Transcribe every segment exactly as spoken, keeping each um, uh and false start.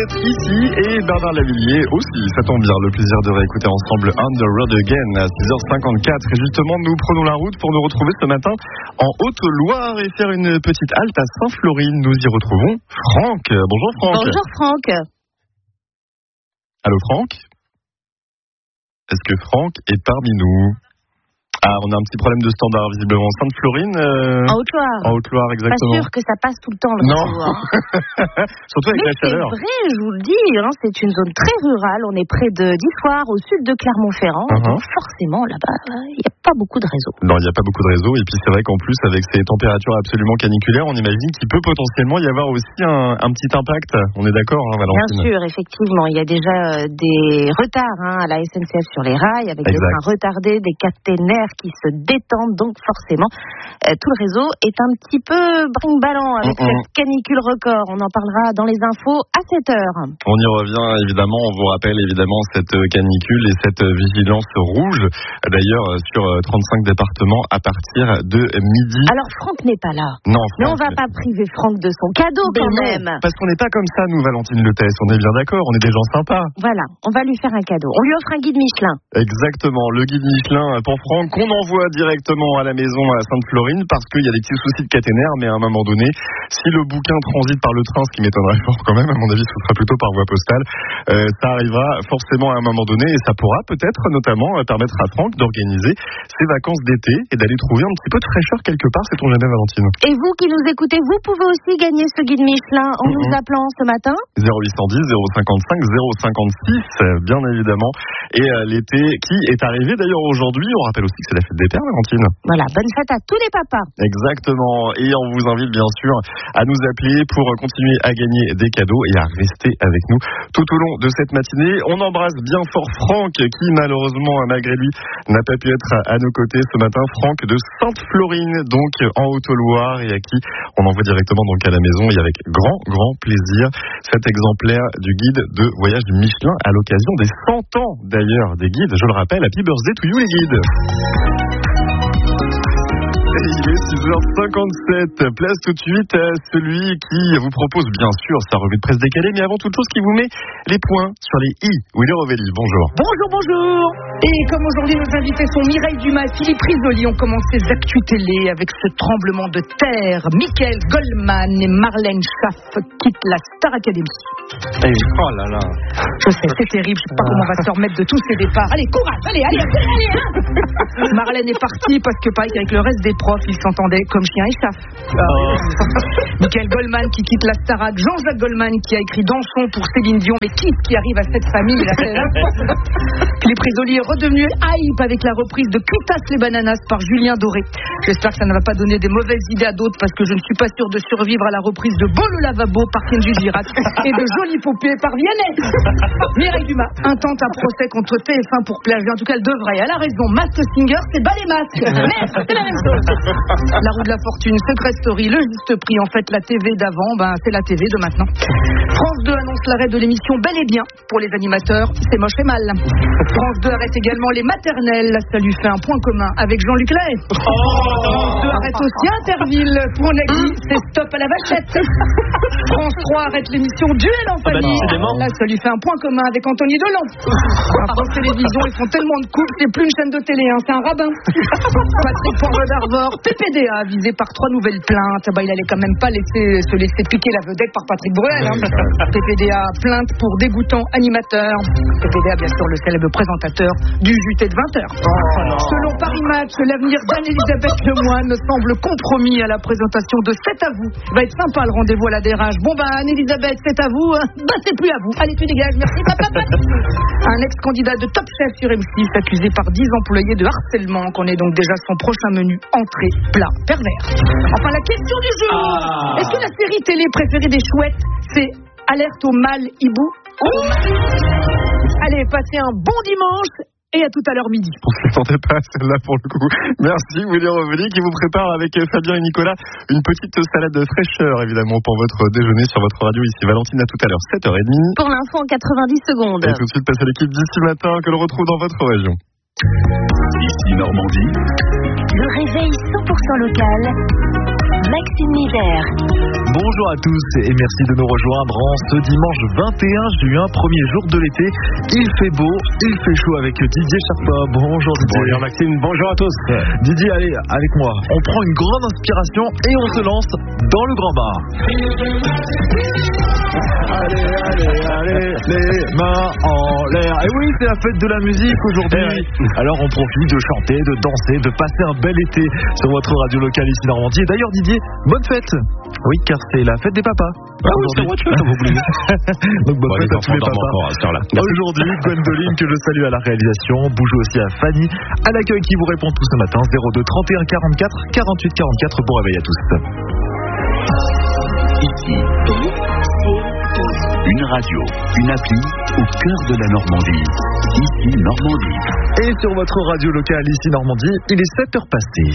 êtes ici et Bernard Lavillier aussi. Ça tombe bien, le plaisir de réécouter ensemble On the Road Again à six heures cinquante-quatre. Et justement, nous prenons la route pour nous retrouver ce matin en Haute-Loire et faire une petite halte à Saint-Florine. Nous y retrouvons Franck. Bonjour Franck. Bonjour Franck. Allô Franck ? Est-ce que Franck est parmi nous ? Ah, on a un petit problème de standard, visiblement. Sainte-Florine euh... En Haute-Loire. En Haute-Loire, exactement. Pas sûr que ça passe tout le temps, le non. réseau, hein. Surtout avec Mais la chaleur. c'est vrai, je vous le dis, hein, c'est une zone très rurale. On est près de d'Issoire, au sud de Clermont-Ferrand. Uh-huh. Donc forcément, là-bas, il n'y a pas beaucoup de réseau. Non, il n'y a pas beaucoup de réseau. Et puis c'est vrai qu'en plus, avec ces températures absolument caniculaires, on imagine qu'il peut potentiellement y avoir aussi un, un petit impact. On est d'accord, hein, Valentine ? Bien sûr, effectivement. Il y a déjà euh, des retards hein, à la S N C F sur les rails, avec exact. des trains retardés, des caténaires qui se détendent. Donc forcément, euh, tout le réseau est un petit peu brinque-ballant avec mm-hmm. cette canicule record. On en parlera dans les infos à sept heures. On y revient évidemment. On vous rappelle évidemment cette canicule et cette vigilance rouge. D'ailleurs, sur trente-cinq départements à partir de midi. Alors Franck n'est pas là. Non, Franck, mais on va pas priver Franck de son cadeau mais quand non, même. Parce qu'on n'est pas comme ça, nous, Valentine Le Test. On est bien d'accord. On est des gens sympas. Voilà, on va lui faire un cadeau. On lui offre un guide Michelin. Exactement, le guide Michelin pour Franck qu'on envoie directement à la maison à Sainte-Florine parce qu'il y a des petits soucis de caténaire, mais à un moment donné, si le bouquin transite par le train, ce qui m'étonnerait fort quand même, à mon avis, ce sera plutôt par voie postale, euh, ça arrivera forcément à un moment donné et ça pourra peut-être notamment permettre à Franck d'organiser ses vacances d'été et d'aller trouver un petit peu de fraîcheur quelque part, c'est ton jamais, Valentine. Et vous qui nous écoutez, vous pouvez aussi gagner ce guide Michelin en mm-hmm. nous appelant ce matin zéro huit cent dix zéro cinquante-cinq zéro cinquante-six, bien évidemment. Et euh, l'été qui est arrivé d'ailleurs aujourd'hui, on rappelle aussi que c'est la fête des pères, Valentine. Voilà, bonne fête à tous les papas. Exactement, et on vous invite bien sûr à nous appeler pour continuer à gagner des cadeaux et à rester avec nous tout au long de cette matinée. On embrasse bien fort Franck qui malheureusement, malgré lui, n'a pas pu être à nos côtés ce matin. Franck de Sainte-Florine, donc en Haute-Loire, et à qui on envoie directement donc à la maison et avec grand, grand plaisir cet exemplaire du guide de voyage Michelin à l'occasion des cent ans d'ailleurs des guides. Je le rappelle, happy birthday to you les guides. Et il est six heures cinquante-sept, place tout de suite à celui qui vous propose bien sûr sa revue de presse décalée, mais avant toute chose qui vous met les points sur les i. Willy Rovelli, bonjour. Bonjour, bonjour. Et comme aujourd'hui nos invités sont Mireille Dumas et Philippe Risoli, on commence ces actus télé avec ce tremblement de terre. Michael Goldman et Marlène Schaff quittent la Star Academy. Et, oh là là. Je sais, c'est terrible, je sais pas comment on va se remettre de tous ces départs. Allez, courage, allez, allez, allez, allez hein. Marlène est partie parce que pareil qu'avec le reste des profs, ils s'entendaient comme chien et chaff. Oh. Michael Goldman qui quitte la Starac, Jean-Jacques Goldman qui a écrit Danson pour Céline Dion, mais qui qui arrive à cette famille là. Philippe Risoli est redevenu hype avec la reprise de Cuitas les bananas par Julien Doré. J'espère que ça ne va pas donner des mauvaises idées à d'autres parce que je ne suis pas sûr de survivre à la reprise de Beau le lavabo par Kenji Girac et de Jolie poupée par Vianney. Mireille Dumas intente un procès contre T F un pour plagiat. En tout cas, elle devrait. Elle a raison. Mask Singer, c'est bas les masques. Merde, c'est la même chose. La roue de la fortune, Secret Story, le juste prix. En fait, la T V d'avant, ben, c'est la T V de maintenant. France deux annonce l'arrêt de l'émission Bel et Bien pour les animateurs. C'est moche et mal. France deux arrête également les maternelles. Ça lui fait un point commun avec Jean-Luc Lahaye. Oh France deux arrête aussi Interville. Pour Nagui, c'est stop à la vachette. France trois arrête l'émission Duel en famille. Là, ça lui fait un point commun avec Anthony Delon. À France Télévisions, ils font tellement de couples, c'est plus une chaîne de télé, hein, c'est un rabbin. Patrick Poivre d'Arvor, P P D A, visé par trois nouvelles plaintes. Bah, il allait quand même pas laisser, se laisser piquer la vedette par Patrick Bruel. Hein. P P D A, plainte pour dégoûtant animateur. P P D A, bien sûr, le célèbre présentateur du J T de vingt heures. Oh, selon Paris Match, l'avenir d'Anne-Elisabeth Lemoine semble compromis à la présentation de C'est à vous. Va être sympa le rendez-vous à la D R H. Bon, bah, Anne-Elisabeth, c'est à vous. Bah, c'est plus à vous. Allez, tu dégages. Merci, papa. Un ex-candidat de Top Chef sur M six accusé par dix employés de harcèlement. Qu'on est donc déjà son prochain menu entrée, plat, pervers. Enfin, la question du jour. Ah. Est-ce que la série télé préférée des chouettes, c'est Alerte au mal hibou? Oh. Allez, passez un bon dimanche. Et à tout à l'heure midi. On ne s'attendait pas à celle-là pour le coup. Merci Willy Rovelli qui vous prépare avec Fabien et Nicolas une petite salade de fraîcheur évidemment pour votre déjeuner sur votre radio ici. Valentine, à tout à l'heure, sept heures trente. Pour l'info en quatre-vingt-dix secondes. Et tout de suite, passez l'équipe d'ici matin que l'on retrouve dans votre région. Ici Normandie. Le réveil cent pour cent local. Maxime Miller. Bonjour à tous et merci de nous rejoindre en ce dimanche vingt et un juin, premier jour de l'été. Il fait beau, il fait chaud avec Didier Charpin. Bonjour Didier. Bonjour Maxime, bonjour à tous. Didier, allez, avec moi, on prend une grande inspiration et on se lance dans le grand bar. Allez, allez, allez, les mains en l'air. Et oui, c'est la fête de la musique aujourd'hui. Eh oui. Alors on profite de chanter, de danser, de passer un bel été sur votre radio locale ici Normandie. Et d'ailleurs Didier, bonne fête. Oui, car c'est la fête des papas. Ah oui, c'est votre fête, vous oubliez. Donc bonne bon, fête à tous les papas. Aujourd'hui, Gwendoline, que je salue à la réalisation. Bonjour aussi à Fanny, à l'accueil qui vous répond tout ce matin. zéro deux trente et un quarante-quatre quarante-huit quarante-quatre. Bon réveil à tous. Ici, une radio, une appli au cœur de la Normandie. Ici Normandie. Et sur votre radio locale ici Normandie, il est sept heures passées.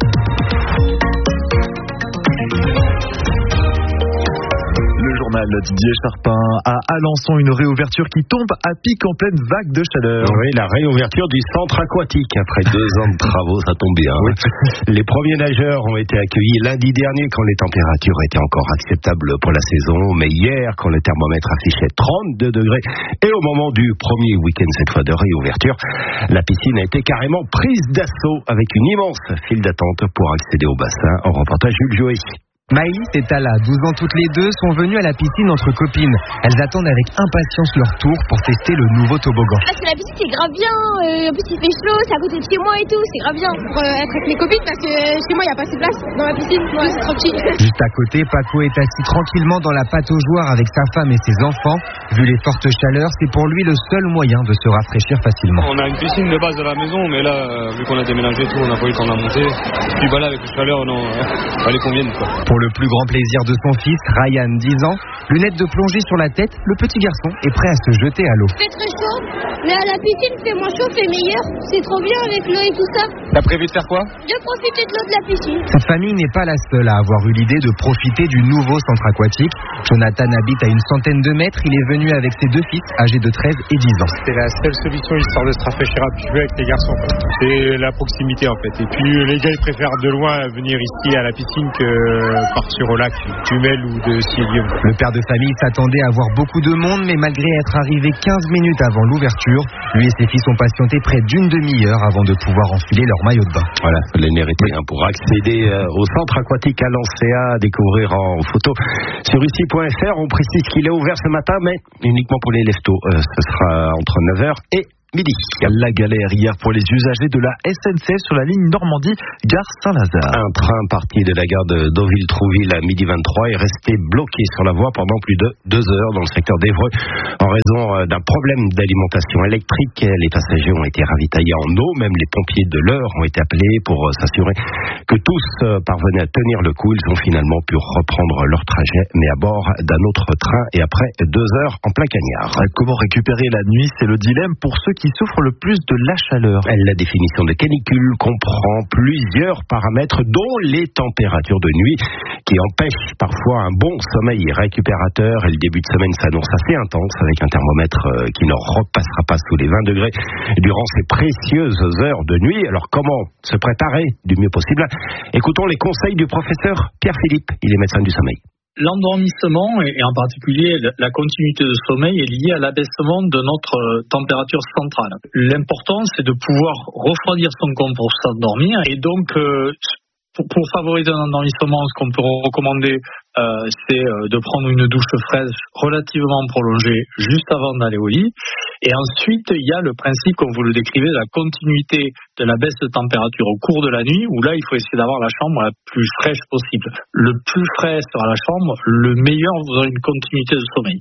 Le journal Didier Charpin. À Alençon, une réouverture qui tombe à pic en pleine vague de chaleur. Oui, la réouverture du centre aquatique. Après deux ans de travaux, ça tombe bien. Oui. Les premiers nageurs ont été accueillis lundi dernier quand les températures étaient encore acceptables pour la saison. Mais hier, quand le thermomètre affichait trente-deux degrés, et au moment du premier week-end cette fois de réouverture, la piscine a été carrément prise d'assaut avec une immense file d'attente pour accéder au bassin. En reportage Jules Joël. Maïs et Tala, douze ans toutes les deux, sont venues à la piscine entre copines. Elles attendent avec impatience leur tour pour tester le nouveau toboggan. Parce que la piscine c'est grave bien, euh, en plus il fait chaud, c'est à côté de chez moi et tout, c'est grave bien pour euh, être avec mes copines parce que euh, chez moi il n'y a pas assez de place dans la piscine, ouais, c'est tranquille. Juste à côté, Paco est assis tranquillement dans la pataugeoire avec sa femme et ses enfants. Vu les fortes chaleurs, c'est pour lui le seul moyen de se rafraîchir facilement. On a une piscine de base à la maison, mais là, euh, vu qu'on a déménagé et tout, on n'a pas eu le temps de la monter. Puis bah là avec les chaleurs, non, euh, elle est convienne quoi. Pour le plus grand plaisir de son fils, Ryan, dix ans, lunettes de plongée sur la tête, le petit garçon est prêt à se jeter à l'eau. Il fait très chaud, mais à la piscine, fait moins chaud, fait meilleur. C'est trop bien avec l'eau et tout ça. T'as prévu de faire quoi? De profiter de l'eau de la piscine. Cette famille n'est pas la seule à avoir eu l'idée de profiter du nouveau centre aquatique. Jonathan habite à une centaine de mètres. Il est venu avec ses deux fils, âgés de treize et dix ans. C'était la seule solution histoire de se rafraîchir un petit peu avec les garçons. C'est la proximité en fait. Et puis les gars ils préfèrent de loin venir ici à la piscine que partir au lac Jumel ou de Sielium. Le père de famille s'attendait à voir beaucoup de monde, mais malgré être arrivé quinze minutes avant l'ouverture, lui et ses fils ont patienté près d'une demi-heure avant de pouvoir enfiler leur maillot de bain. Voilà, les mériter hein, pour accéder euh, au centre aquatique à Lancéa, à découvrir en photo sur ici point f r. On précise qu'il est ouvert ce matin, mais uniquement pour les leftos. Euh, ce sera entre neuf heures et midi. La galère hier pour les usagers de la S N C F sur la ligne Normandie-Gare Saint-Lazare. Un train parti de la gare de Deauville-Trouville à midi vingt-trois est resté bloqué sur la voie pendant plus de deux heures dans le secteur d'Évreux en raison d'un problème d'alimentation électrique. Les passagers ont été ravitaillés en eau, même les pompiers de l'heure ont été appelés pour s'assurer que tous parvenaient à tenir le coup. Ils ont finalement pu reprendre leur trajet, mais à bord d'un autre train et après deux heures en plein cagnard. Comment récupérer la nuit? C'est le dilemme pour ceux qui souffrent le plus de la chaleur. La définition de canicule comprend plusieurs paramètres, dont les températures de nuit, qui empêchent parfois un bon sommeil récupérateur. Et le début de semaine s'annonce assez intense, avec un thermomètre qui ne repassera pas sous les vingt degrés durant ces précieuses heures de nuit. Alors comment se préparer du mieux possible? Écoutons les conseils du professeur Pierre Philippe, il est médecin du sommeil. L'endormissement et en particulier la continuité de sommeil est liée à l'abaissement de notre température centrale. L'important, c'est de pouvoir refroidir son corps pour s'endormir et donc euh, pour, pour favoriser un endormissement, ce qu'on peut recommander, euh, c'est de prendre une douche fraîche relativement prolongée juste avant d'aller au lit. Et ensuite, il y a le principe, comme vous le décrivez, de la continuité de la baisse de température au cours de la nuit, où là, il faut essayer d'avoir la chambre la plus fraîche possible. Le plus frais sera la chambre, le meilleur, vous aurez une continuité de sommeil.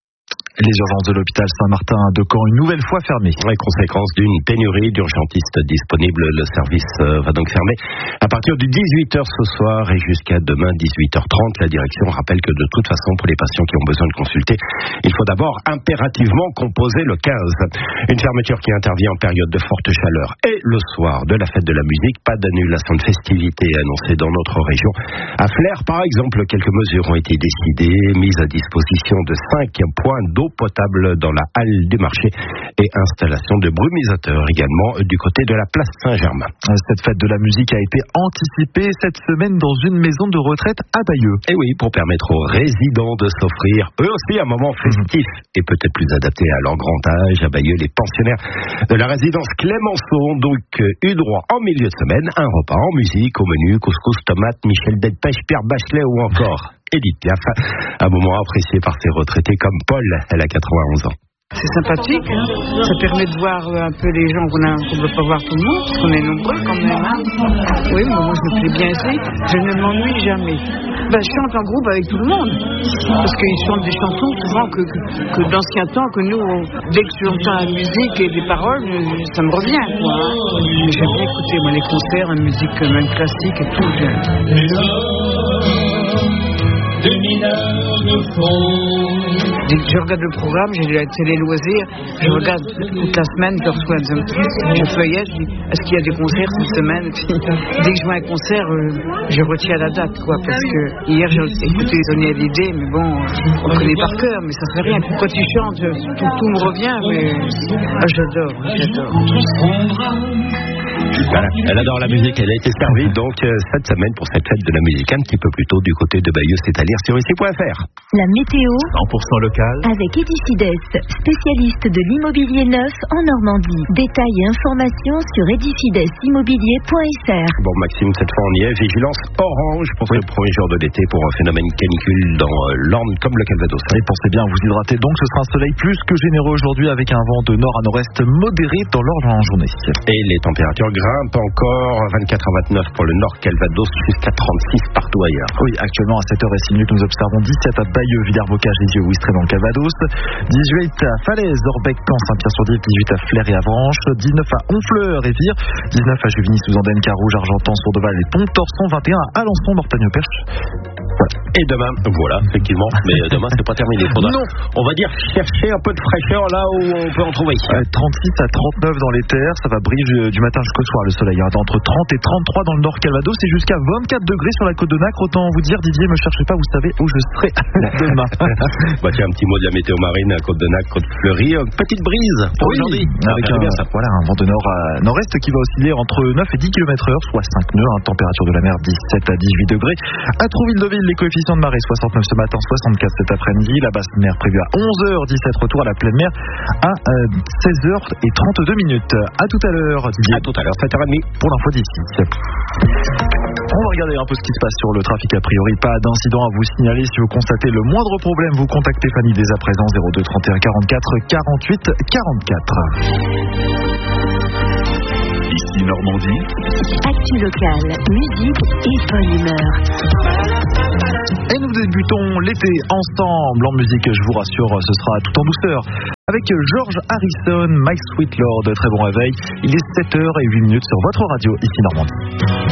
Les urgences de l'hôpital Saint-Martin de Caen, une nouvelle fois fermées. Les conséquences d'une pénurie d'urgentistes disponibles, le service va donc fermer à partir de dix-huit heures ce soir et jusqu'à demain dix-huit heures trente. La direction rappelle que de toute façon, pour les patients qui ont besoin de consulter, il faut d'abord impérativement composer le quinze. Une fermeture qui intervient en période de forte chaleur et le soir de la fête de la musique. Pas d'annulation de festivités annoncée dans notre région. À Flers, par exemple, quelques mesures ont été décidées, mises à disposition de cinq points d'eau d'eau potable dans la halle du marché et installation de brumisateurs également du côté de la place Saint-Germain. Cette fête de la musique a été anticipée cette semaine dans une maison de retraite à Bayeux. Et oui, pour permettre aux résidents de s'offrir eux aussi un moment festif mmh. et peut-être plus adapté à leur grand âge. À Bayeux, les pensionnaires de la résidence Clémenceau ont donc eu droit en milieu de semaine à un repas en musique au menu couscous, tomates, Michel Delpech, Pierre Bachelet ou encore Edith Piaf. Un moment apprécié par ces retraités comme Paul, elle a quatre-vingt-onze ans. C'est sympathique, hein. Ça permet de voir un peu les gens qu'on ne peut pas voir tout le monde, parce qu'on est nombreux quand même. Hein. Oui, mais moi je me plais bien ici, je ne m'ennuie jamais. Ben, je chante en groupe avec tout le monde, parce qu'ils chantent des chansons souvent que, que, que d'anciens temps, que nous, on, dès que j'entends la musique et des paroles, ça me revient, quoi. Hein. J'aime bien écouter moi, les concerts, la musique même classique et tout. Des mineurs de fond. Je regarde le programme, j'ai la télé loisirs, je regarde toute la semaine, je reçois, je feuillette, je dis est-ce qu'il y a des concerts cette semaine? Dès que je vois un concert, je retiens la date, quoi, parce que hier j'ai écouté Johnny Hallyday, mais bon, on connaît par cœur, mais ça fait rien. Quand tu chantes, tout, tout me revient, mais ah, j'adore, j'adore. Voilà, elle adore la musique, elle a été servie donc euh, cette semaine pour cette fête de la musique un petit peu plus tôt du côté de Bayeux, c'est à lire sur ici point f r. La météo cent pour cent local avec Edicides, spécialiste de l'immobilier neuf en Normandie. Détails et informations sur edicides immobilier point f r. Bon Maxime, cette fois on y est, vigilance orange pour oui. ce premier jour de l'été pour un phénomène canicule dans euh, l'Orne comme le Calvados. Et pensez bien à vous hydrater donc, ce sera un soleil plus que généreux aujourd'hui avec un vent de nord à nord-est modéré dans l'Orne en journée. Et les températures grimpe encore, vingt-quatre à vingt-neuf pour le nord Calvados, jusqu'à trente-six partout ailleurs. Oui, actuellement à sept heures six minutes, nous observons dix-sept à Bayeux, Villers-Bocage, Lisieux, Ouistreham dans le Calvados, dix-huit à Falaise, Orbec, Caen, Saint-Pierre-sur-Dive, dix-huit à Flers et Avranches, dix-neuf à Honfleur et Vire, dix-neuf à Juvigny, Sous-Andaine, Carouge, Argentan, Sourdeval et Pont-Torson, vingt et un à Alençon, Mortagne-au-Perche. Voilà. Et demain, voilà, effectivement, mais demain c'est pas terminé. Faudra, non. On va dire chercher un peu de fraîcheur là où on peut en trouver. Euh, trente-six à trente-neuf dans les terres, ça va briller du matin jusqu'au soir le soleil. Il y a entre trente et trente-trois dans le nord Calvados et jusqu'à vingt-quatre degrés sur la côte de Nacre. Autant vous dire, Didier, me cherchez pas, vous savez où je serai demain. Bah tiens, un petit mot de la météo marine, côte de Nacre, côte Fleury, petite brise pour oui, aujourd'hui. Avec un, bien ça. Voilà, un vent de nord à nord-est qui va osciller entre neuf et dix kilomètres heure, soit cinq nœuds, hein, température de la mer dix-sept à dix-huit degrés. À Trouville-de-Ville, les coefficients de marée soixante-neuf ce matin, soixante-quatre cet après-midi. La basse mer prévue à onze heures dix-sept, retour à la pleine mer à euh, seize heures trente-deux minutes. À tout à l'heure, Didier. À tout à l'heure, sept heures trente pour l'info d'ici. On va regarder un peu ce qui se passe sur le trafic. A priori, pas d'incident à vous signaler. Si vous constatez le moindre problème, vous contactez Fanny dès à présent, zéro deux trente et un quarante-quatre quarante-huit quarante-quatre. Ici Normandie. Actu locale, musique et bonne humeur. Et nous débutons l'été ensemble en musique, je vous rassure, ce sera tout en douceur. Avec George Harrison, My Sweet Lord, très bon réveil. Il est sept heures huit minutes sur votre radio, ici Normandie.